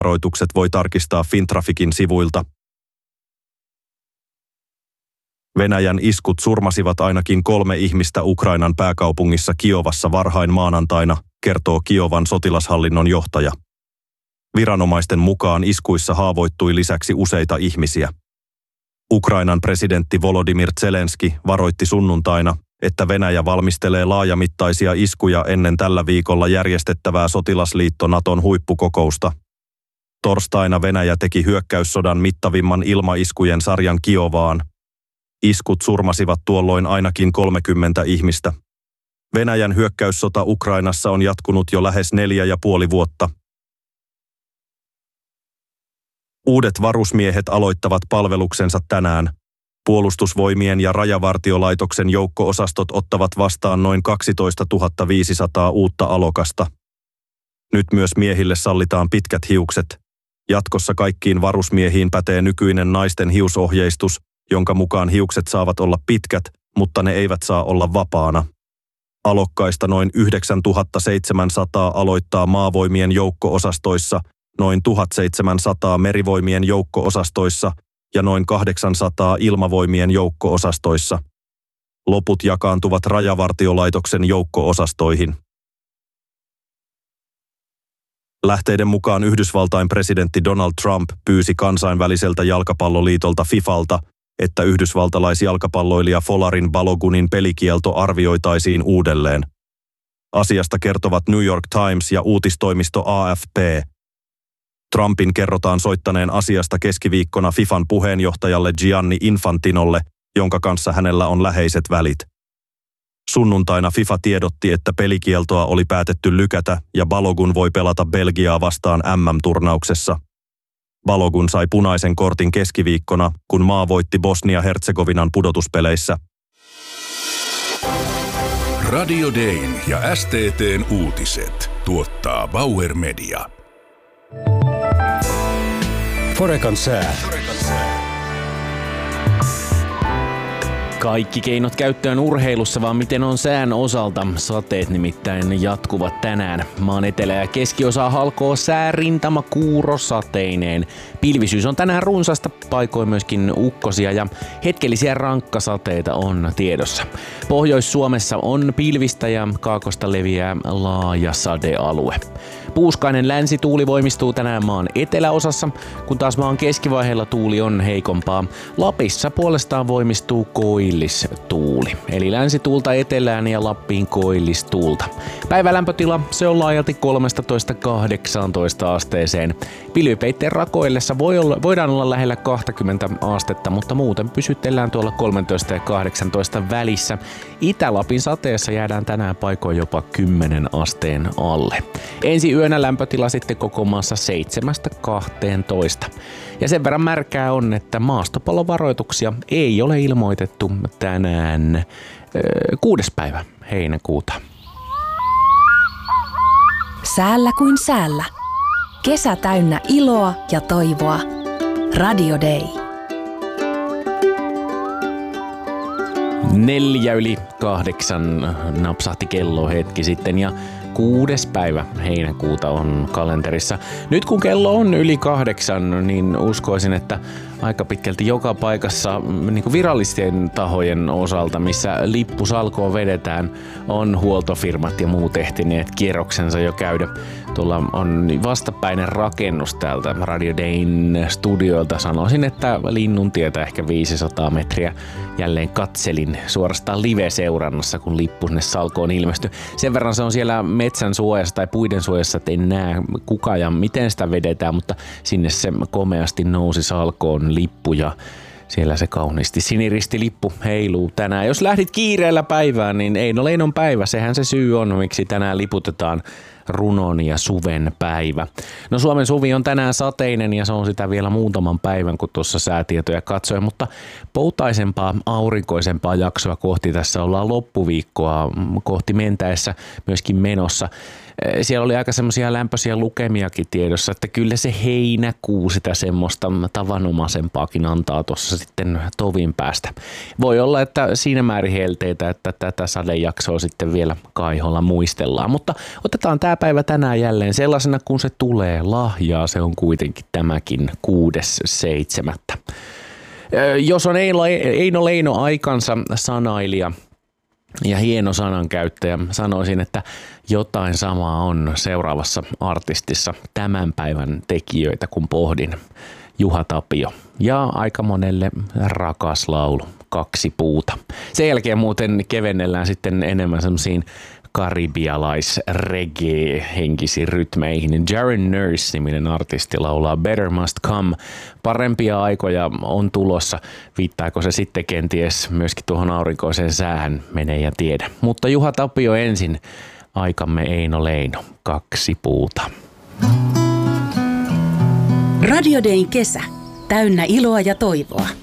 Varoitukset voi tarkistaa Fintraficin sivuilta. Venäjän iskut surmasivat ainakin 3 ihmistä Ukrainan pääkaupungissa Kiovassa varhain maanantaina, kertoo Kiovan sotilashallinnon johtaja. Viranomaisten mukaan iskuissa haavoittui lisäksi useita ihmisiä. Ukrainan presidentti Volodymyr Zelenski varoitti sunnuntaina, että Venäjä valmistelee laajamittaisia iskuja ennen tällä viikolla järjestettävää sotilasliitto Naton huippukokousta. Torstaina Venäjä teki hyökkäyssodan mittavimman ilmaiskujen sarjan Kiovaan. Iskut surmasivat tuolloin ainakin 30 ihmistä. Venäjän hyökkäyssota Ukrainassa on jatkunut jo lähes 4,5 vuotta. Uudet varusmiehet aloittavat palveluksensa tänään. Puolustusvoimien ja Rajavartiolaitoksen joukko-osastot ottavat vastaan noin 12 500 uutta alokasta. Nyt myös miehille sallitaan pitkät hiukset. Jatkossa kaikkiin varusmiehiin pätee nykyinen naisten hiusohjeistus, jonka mukaan hiukset saavat olla pitkät, mutta ne eivät saa olla vapaana. Alokkaista noin 9700 aloittaa maavoimien joukko-osastoissa, noin 1700 merivoimien joukko-osastoissa ja noin 800 ilmavoimien joukko-osastoissa. Loput jakaantuvat Rajavartiolaitoksen joukko-osastoihin. Lähteiden mukaan Yhdysvaltain presidentti Donald Trump pyysi kansainväliseltä jalkapalloliitolta FIFAlta, että yhdysvaltalaisjalkapalloilija Folarin Balogunin pelikielto arvioitaisiin uudelleen. Asiasta kertovat New York Times ja uutistoimisto AFP. Trumpin kerrotaan soittaneen asiasta keskiviikkona FIFAn puheenjohtajalle Gianni Infantinolle, jonka kanssa hänellä on läheiset välit. Sunnuntaina FIFA tiedotti, että pelikieltoa oli päätetty lykätä ja Balogun voi pelata Belgiaa vastaan MM-turnauksessa. Balogun sai punaisen kortin keskiviikkona, kun maa voitti Bosnia-Herzegovinan pudotuspeleissä. Radio Dayn ja STT:n uutiset tuottaa Bauer Media. Forecan sää. Kaikki keinot käyttöön urheilussa, vaan miten on sään osalta. Sateet nimittäin jatkuvat tänään. Maan etelä- ja keskiosaa halkoo säärintama kuurosateineen. Pilvisyys on tänään runsasta, paikoin myöskin ukkosia ja hetkellisiä rankkasateita on tiedossa. Pohjois-Suomessa on pilvistä ja kaakosta leviää laaja sadealue. Puuskainen länsituuli voimistuu tänään maan eteläosassa, kun taas maan keskivaiheella tuuli on heikompaa. Lapissa puolestaan voimistuu koillistuuli, eli länsituulta etelään ja Lappiin koillistuulta. Päivälämpötila se on laajalti 13–18 asteeseen. Pilvipeitteen rakoillessa voidaan olla lähellä 20 astetta, mutta muuten pysytellään tuolla 13 ja 18 välissä. Itä-Lapin sateessa jäädään tänään paikoin jopa 10 asteen alle. Ensi yönä lämpötila sitten koko maassa 7–12. Ja sen verran märkää on, että maastopallovaroituksia ei ole ilmoitettu tänään 6. päivä heinäkuuta. Säällä kuin säällä. Kesä täynnä iloa ja toivoa. Radio Day. 7:04 napsahti kello hetki sitten ja 6. päivä heinäkuuta on kalenterissa. Nyt kun kello on yli 8, niin uskoisin, että aika pitkälti joka paikassa niin kuin virallisten tahojen osalta, missä lippusalkoon vedetään, on huoltofirmat ja muut ehtineet kierroksensa jo käydä. Tuolla on vastapäinen rakennus täältä Radio Dayn studioilta. Sanoisin, että Linnuntietä ehkä 500 metriä jälleen katselin suorastaan live-seurannassa, kun lippu sinne salkoon ilmestyi. Sen verran se on siellä metsän suojassa tai puiden suojassa, että en näe kuka ja miten sitä vedetään, mutta sinne se komeasti nousi salkoon lippu ja siellä se kauniisti siniristilippu heiluu tänään. Jos lähdit kiireellä päivään, niin Eino-Leinon päivä, sehän se syy on, miksi tänään liputetaan runon ja suven päivä. No Suomen suvi on tänään sateinen ja se on sitä vielä muutaman päivän, kun tuossa säätietoja katsoin, mutta poutaisempaa, aurinkoisempaa jaksoa kohti tässä ollaan loppuviikkoa kohti mentäessä myöskin menossa. siellä oli aika semmoisia lämpöisiä lukemiakin tiedossa, että kyllä se heinäkuu sitä semmoista tavanomaisempaakin antaa tuossa sitten tovin päästä. Voi olla, että siinä määrin helteitä, että tätä sadejaksoa sitten vielä kaiholla muistellaan, mutta otetaan tämä päivä tänään jälleen sellaisena, kun se tulee. Lahjaa se on kuitenkin tämäkin 6.7. Jos on Eino Leino aikansa sanailija ja hieno sanankäyttäjä, sanoisin, että jotain samaa on seuraavassa artistissa tämän päivän tekijöitä, kun pohdin. Juha Tapio ja aika monelle rakas laulu, 2 puuta. Sen jälkeen muuten kevennellään sitten enemmän semmoisiin karibialais-reggae-henkisiin rytmeihin. Jaren Nurse-niminen artisti laulaa Better Must Come. Parempia aikoja on tulossa. Viittaako se sitten kenties myöskin tuohon aurinkoiseen säähän, menee ja tiedä. Mutta Juha Tapio ensin, aikamme Eino Leino, 2 puuta. Radio Dayn kesä, täynnä iloa ja toivoa.